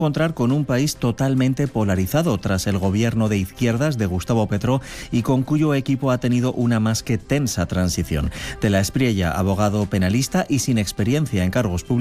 encontrar con un país totalmente polarizado tras el gobierno de izquierdas de Gustavo Petro y con cuyo equipo ha tenido una más que tensa transición. De la Espriella, abogado penalista y sin experiencia en cargos públicos,